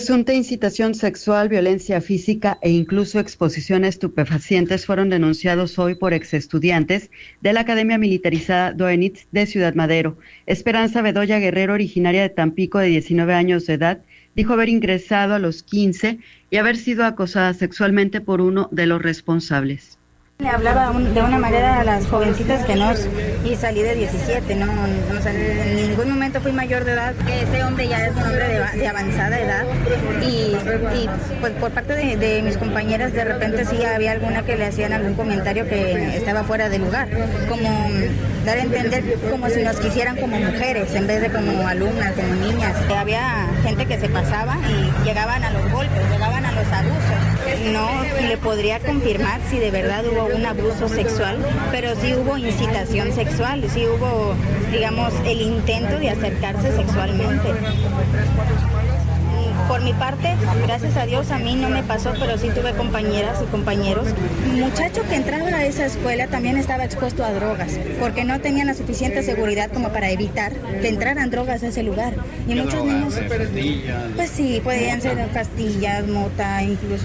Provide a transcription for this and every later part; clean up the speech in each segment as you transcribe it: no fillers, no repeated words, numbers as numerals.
Presunta incitación sexual, violencia física e incluso exposición a estupefacientes fueron denunciados hoy por exestudiantes de la Academia Militarizada Doenitz de Ciudad Madero. Esperanza Bedoya Guerrero, originaria de Tampico, de 19 años de edad, dijo haber ingresado a los 15 y haber sido acosada sexualmente por uno de los responsables. Le hablaba de una manera a las jovencitas que no, y salí de 17, no en ningún momento fui mayor de edad. Ese hombre ya es un hombre de avanzada edad y pues por parte de mis compañeras de repente sí había alguna que le hacían algún comentario que estaba fuera de lugar, como dar a entender como si nos quisieran como mujeres en vez de como alumnas, como niñas. Había gente que se pasaba y llegaban a los golpes, llegaban a los abusos. No le podría confirmar si de verdad hubo un abuso sexual, pero sí hubo incitación sexual, sí hubo, digamos, el intento de acercarse sexualmente. Por mi parte, gracias a Dios, a mí no me pasó, pero sí tuve compañeras y compañeros. El muchacho que entraba a esa escuela también estaba expuesto a drogas, porque no tenían la suficiente seguridad como para evitar que entraran drogas a ese lugar. Y muchos niños, pues sí, podían ser pastillas, mota, incluso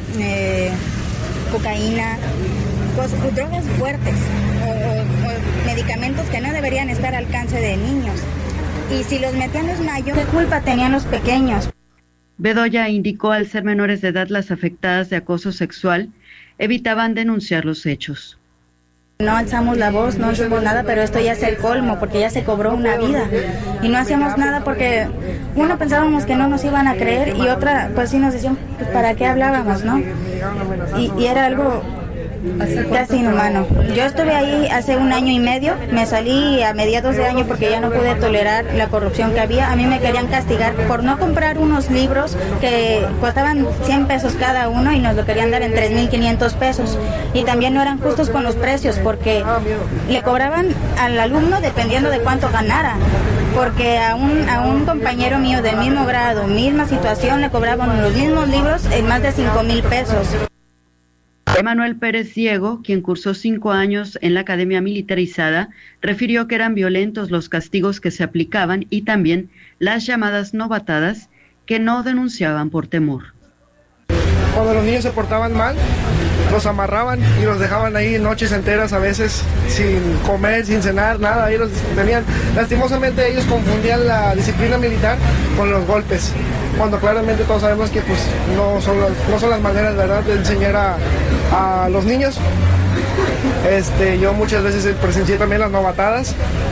cocaína, drogas fuertes o medicamentos que no deberían estar al alcance de niños. Y si los metían los mayores, ¿qué culpa tenían los pequeños? Bedoya indicó al ser menores de edad las afectadas de acoso sexual evitaban denunciar los hechos. No alzamos la voz, no hicimos nada, pero esto ya es el colmo, porque ya se cobró una vida. Y no hacíamos nada porque, uno, pensábamos que no nos iban a creer y otra, pues sí nos decían, pues para qué hablábamos, ¿no? Y era algo casi inhumano. Yo estuve ahí hace 1 año y medio, me salí a mediados de año porque ya no pude tolerar la corrupción que había. A mí me querían castigar por no comprar unos libros que costaban 100 pesos cada uno y nos lo querían dar en 3,500 pesos. Y también no eran justos con los precios porque le cobraban al alumno dependiendo de cuánto ganara. Porque a un compañero mío del mismo grado, misma situación, le cobraban los mismos libros en más de 5,000 pesos. Emanuel Pérez Diego, quien cursó 5 años en la Academia Militarizada, refirió que eran violentos los castigos que se aplicaban y también las llamadas novatadas que no denunciaban por temor. Cuando los niños se portaban mal, los amarraban y los dejaban ahí noches enteras, a veces sin comer, sin cenar, nada. Ahí los tenían. Lastimosamente ellos confundían la disciplina militar con los golpes, cuando claramente todos sabemos que pues no son las maneras, ¿verdad?, de enseñar a los niños. Yo muchas veces presencié también las novatadas.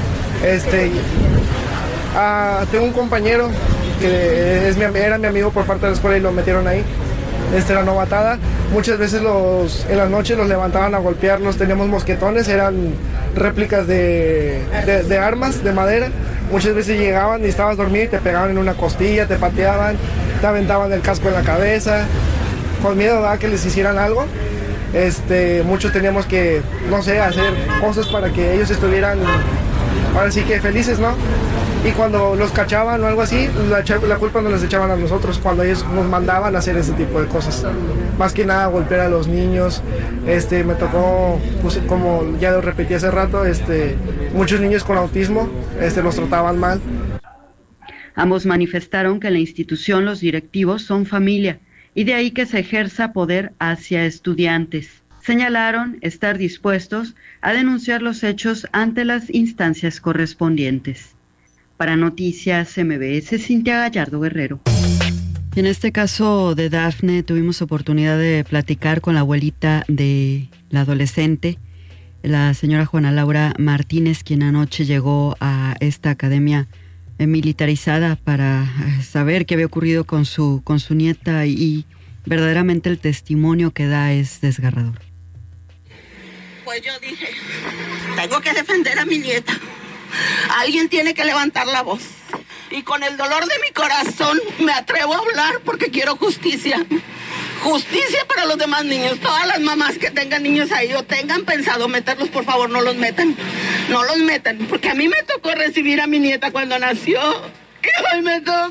Tengo un compañero que era mi amigo por parte de la escuela y lo metieron ahí. La novatada, muchas veces en las noches los levantaban a golpearlos. Teníamos mosquetones, eran réplicas de armas de madera. Muchas veces llegaban y estabas dormido y te pegaban en una costilla, te pateaban, te aventaban el casco en la cabeza, con miedo a que les hicieran algo. Muchos teníamos que, no sé, hacer cosas para que ellos estuvieran, ahora sí que felices, ¿no? Y cuando los cachaban o algo así, la culpa nos las echaban a nosotros cuando ellos nos mandaban a hacer ese tipo de cosas. Más que nada golpear a los niños. Me tocó, pues, como ya lo repetí hace rato, muchos niños con autismo los trataban mal. Ambos manifestaron que en la institución los directivos son familia y de ahí que se ejerza poder hacia estudiantes. Señalaron estar dispuestos a denunciar los hechos ante las instancias correspondientes. Para Noticias MBS, Cintia Gallardo Guerrero. En este caso de Dafne tuvimos oportunidad de platicar con la abuelita de la adolescente, la señora Juana Laura Martínez, quien anoche llegó a esta academia militarizada para saber qué había ocurrido con su nieta y verdaderamente el testimonio que da es desgarrador. Pues yo dije, tengo que defender a mi nieta. Alguien tiene que levantar la voz. Y con el dolor de mi corazón me atrevo a hablar porque quiero justicia. Justicia para los demás niños. Todas las mamás que tengan niños ahí o tengan pensado meterlos, por favor, no los metan. No los metan. Porque a mí me tocó recibir a mi nieta cuando nació. Y hoy me tocó.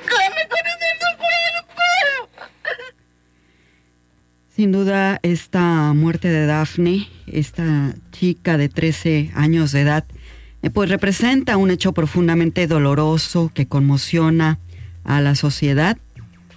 Sin duda, esta muerte de Dafne, esta chica de 13 años de edad, pues representa un hecho profundamente doloroso que conmociona a la sociedad